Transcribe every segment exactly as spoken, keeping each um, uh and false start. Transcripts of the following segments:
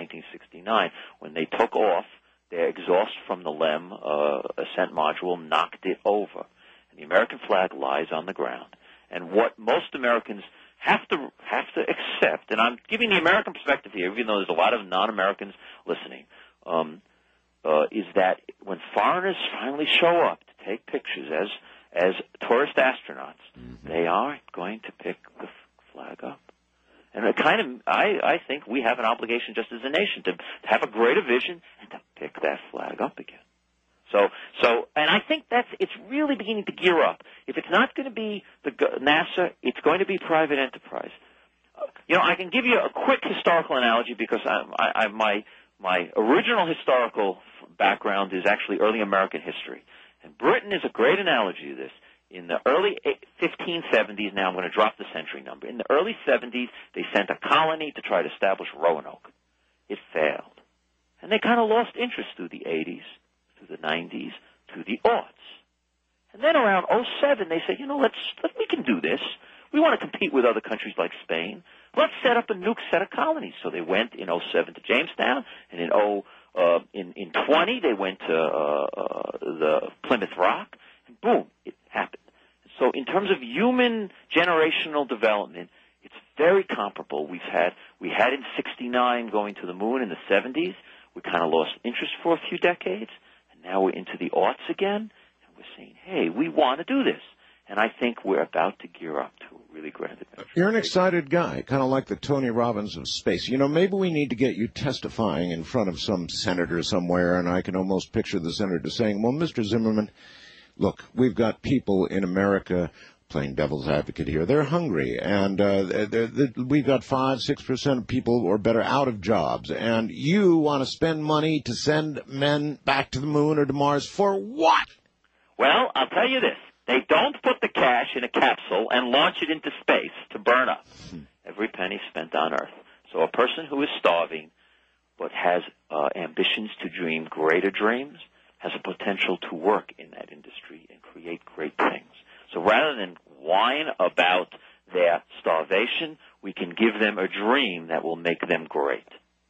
nineteen sixty-nine, when they took off, their exhaust from the LEM uh, ascent module knocked it over. And the American flag lies on the ground. And what most Americans have to have to accept, and I'm giving the American perspective here, even though there's a lot of non-Americans listening, um, uh, is that when foreigners finally show up to take pictures as as tourist astronauts, mm-hmm. they aren't going to pick the flag up. And it kind of, I, I think we have an obligation just as a nation to, to have a greater vision and to pick that flag up again. So, so, and I think that's, it's really beginning to gear up. If it's not going to be the NASA, it's going to be private enterprise. Uh, you know, I can give you a quick historical analogy because I, I, I, my, my original historical background is actually early American history. And Britain is a great analogy of this. In the early fifteen seventies, now I'm going to drop the century number. In the early seventies, they sent a colony to try to establish Roanoke. It failed. And they kind of lost interest through the eighties, through the nineties, through the aughts. And then around oh seven, they said, you know, let's, let, we can do this. We want to compete with other countries like Spain. Let's set up a new set of colonies. So they went in oh seven to Jamestown, and in oh Uh, in, in twenty, they went to uh, uh, the Plymouth Rock, and boom, it happened. So in terms of human generational development, it's very comparable. We've had, we had in sixty-nine going to the moon in the seventies. We kind of lost interest for a few decades, and now we're into the aughts again, and we're saying, hey, we want to do this. And I think we're about to gear up to a really grand adventure. You're an excited guy, kind of like the Tony Robbins of space. You know, maybe we need to get you testifying in front of some senator somewhere, and I can almost picture the senator saying, well, Mister Zimmerman, look, we've got people in America, playing devil's advocate here, they're hungry, and uh, they're, they're, we've got five, six percent of people or better out of jobs, and you want to spend money to send men back to the moon or to Mars for what? Well, I'll tell you this. They don't put the cash in a capsule and launch it into space to burn up. Every penny spent on Earth. So a person who is starving but has uh, ambitions to dream greater dreams has a potential to work in that industry and create great things. So rather than whine about their starvation, we can give them a dream that will make them great.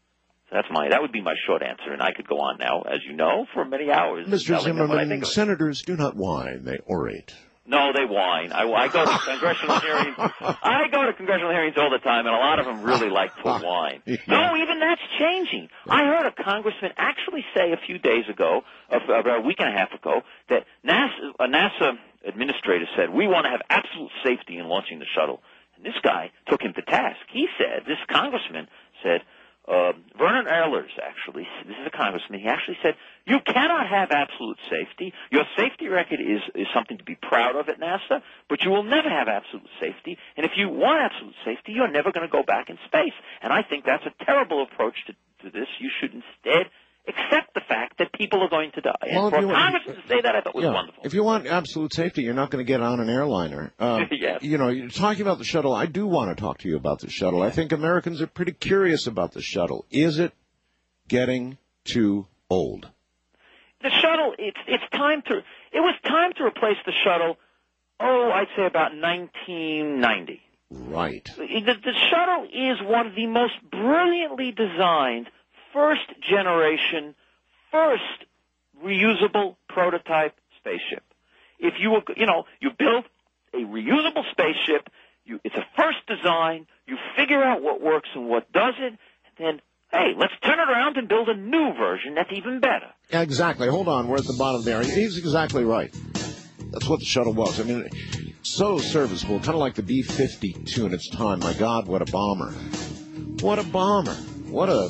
So that's my, that would be my short answer, and I could go on now, as you know, for many hours. Mister Zimmerman, senators do not whine, they orate. No, they whine. I, I go to congressional hearings. I go to congressional hearings all the time, and a lot of them really like to whine. Yeah. No, even that's changing. Yeah. I heard a congressman actually say a few days ago, about a week and a half ago, that NASA, a NASA administrator said, we want to have absolute safety in launching the shuttle. And this guy took him to task. He said, this congressman said, Uh, Vernon Ehlers, actually, this is a congressman, he actually said, you cannot have absolute safety. Your safety record is, is something to be proud of at NASA, but you will never have absolute safety. And if you want absolute safety, you're never going to go back in space. And I think that's a terrible approach to, to this. You should instead accept the fact that people are going to die. Well, and for a congressman to say that, I thought was yeah, wonderful. If you want absolute safety, you're not going to get on an airliner. Um, yes. You know, you're talking about the shuttle. I do want to talk to you about the shuttle. I think Americans are pretty curious about the shuttle. Is it getting too old? The shuttle, it's it's time to, it was time to replace the shuttle, oh, I'd say about nineteen ninety. Right. The, the shuttle is one of the most brilliantly designed first generation, first reusable prototype spaceship. If you were, you know, you build a reusable spaceship, you, it's a first design, you figure out what works and what doesn't, and then, hey, let's turn it around and build a new version that's even better. Exactly. Hold on, we're at the bottom there. He's exactly right. That's what the shuttle was. I mean, so serviceable, kind of like the B fifty-two in its time. My God, what a bomber. What a bomber. What a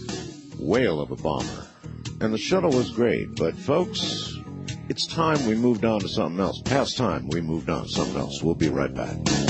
whale of a bomber. And the shuttle was great, but folks, it's time we moved on to something else. Past time we moved on to something else. We'll be right back.